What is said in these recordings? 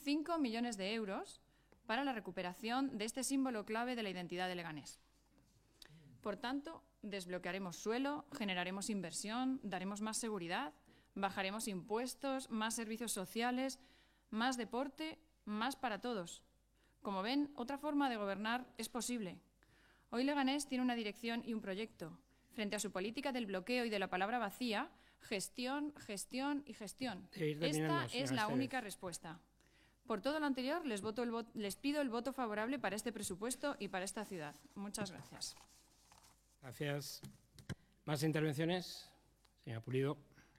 5 millones de euros para la recuperación de este símbolo clave de la identidad de Leganés. Por tanto, desbloquearemos suelo, generaremos inversión, daremos más seguridad, bajaremos impuestos, más servicios sociales, más deporte, más para todos. Como ven, otra forma de gobernar es posible. Hoy Leganés tiene una dirección y un proyecto. Frente a su política del bloqueo y de la palabra vacía, gestión, gestión y gestión. Esta es la única respuesta. Por todo lo anterior, les pido el voto favorable para este presupuesto y para esta ciudad. Muchas gracias. Gracias. ¿Más intervenciones? Señora Pulido.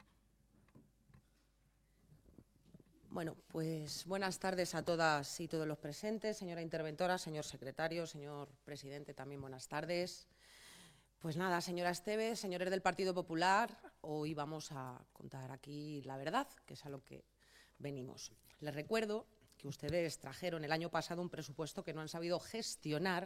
Bueno, pues buenas tardes a todas y todos los presentes. Señora interventora, señor secretario, señor presidente, también buenas tardes. Pues nada, señora Estévez, señores del Partido Popular, hoy vamos a contar aquí la verdad, que es a lo que venimos. Les recuerdo que ustedes trajeron el año pasado un presupuesto que no han sabido gestionar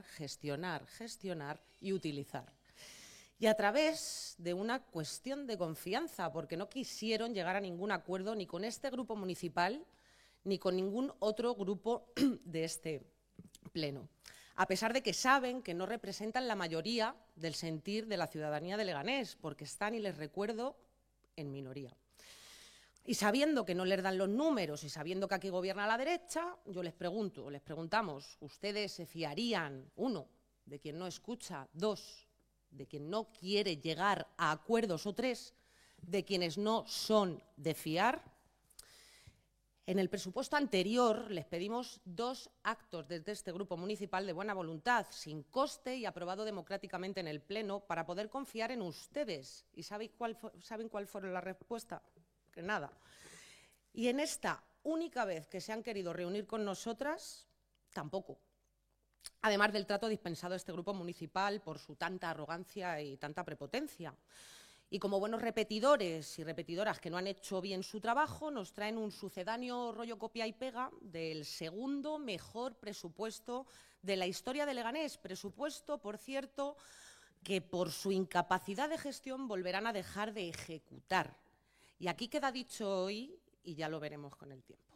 y utilizar. Y a través de una cuestión de confianza, porque no quisieron llegar a ningún acuerdo ni con este grupo municipal ni con ningún otro grupo de este pleno. A pesar de que saben que no representan la mayoría del sentir de la ciudadanía de Leganés, porque están, y les recuerdo, en minoría. Y sabiendo que no les dan los números y sabiendo que aquí gobierna la derecha, yo les preguntamos, ¿ustedes se fiarían, uno, de quien no escucha, dos, de quien no quiere llegar a acuerdos, o tres, de quienes no son de fiar? En el presupuesto anterior les pedimos 2 actos desde este grupo municipal de buena voluntad, sin coste y aprobado democráticamente en el Pleno, para poder confiar en ustedes. ¿Y saben cuál fue la respuesta? Que nada. Y en esta única vez que se han querido reunir con nosotras, tampoco. Además del trato dispensado a este grupo municipal por su tanta arrogancia y tanta prepotencia. Y como buenos repetidores y repetidoras que no han hecho bien su trabajo, nos traen un sucedáneo rollo copia y pega del segundo mejor presupuesto de la historia de Leganés. Presupuesto, por cierto, que por su incapacidad de gestión volverán a dejar de ejecutar. Y aquí queda dicho hoy, y ya lo veremos con el tiempo.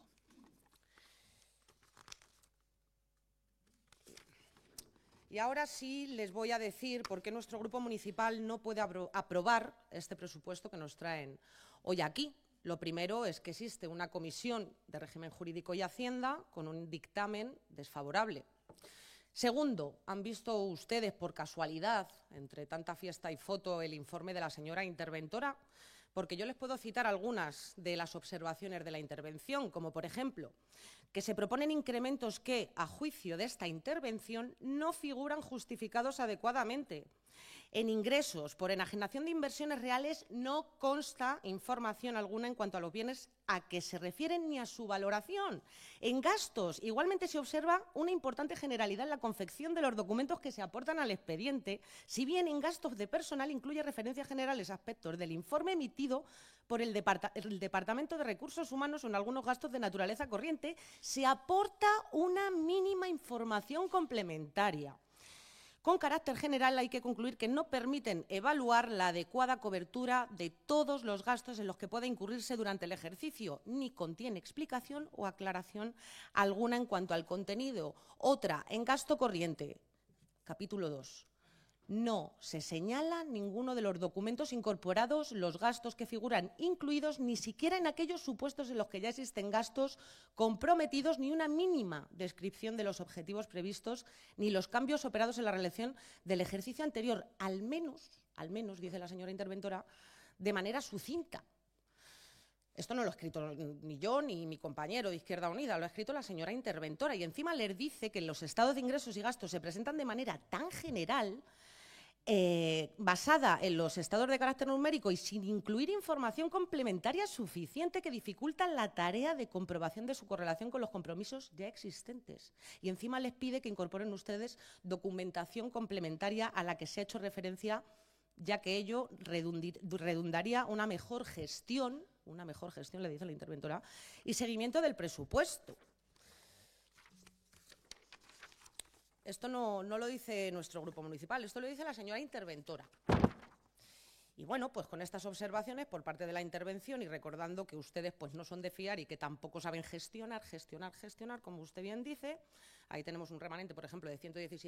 Y ahora sí les voy a decir por qué nuestro grupo municipal no puede aprobar este presupuesto que nos traen hoy aquí. Lo primero es que existe una comisión de régimen jurídico y Hacienda con un dictamen desfavorable. Segundo, han visto ustedes por casualidad, entre tanta fiesta y foto, el informe de la señora interventora, porque yo les puedo citar algunas de las observaciones de la intervención, como por ejemplo, que se proponen incrementos que, a juicio de esta intervención, no figuran justificados adecuadamente. En ingresos por enajenación de inversiones reales no consta información alguna en cuanto a los bienes a que se refieren ni a su valoración. En gastos, igualmente se observa una importante generalidad en la confección de los documentos que se aportan al expediente, si bien en gastos de personal incluye referencias generales a aspectos del informe emitido por el Departamento de Recursos Humanos o en algunos gastos de naturaleza corriente, se aporta una mínima información complementaria. Con carácter general, hay que concluir que no permiten evaluar la adecuada cobertura de todos los gastos en los que pueda incurrirse durante el ejercicio, ni contiene explicación o aclaración alguna en cuanto al contenido. Otra, en gasto corriente, capítulo 2. No se señala ninguno de los documentos incorporados los gastos que figuran incluidos, ni siquiera en aquellos supuestos en los que ya existen gastos comprometidos, ni una mínima descripción de los objetivos previstos, ni los cambios operados en la realización del ejercicio anterior, al menos, dice la señora interventora, de manera sucinta. Esto no lo he escrito ni yo ni mi compañero de Izquierda Unida, lo ha escrito la señora interventora, y encima les dice que los estados de ingresos y gastos se presentan de manera tan general, basada en los estados de carácter numérico y sin incluir información complementaria suficiente, que dificultan la tarea de comprobación de su correlación con los compromisos ya existentes. Y encima les pide que incorporen ustedes documentación complementaria a la que se ha hecho referencia, ya que ello redundaría una mejor gestión, le dice la interventora, y seguimiento del presupuesto. Esto no lo dice nuestro grupo municipal, esto lo dice la señora interventora. Y bueno, pues con estas observaciones por parte de la intervención y recordando que ustedes pues no son de fiar y que tampoco saben gestionar, como usted bien dice, ahí tenemos un remanente, por ejemplo, de 117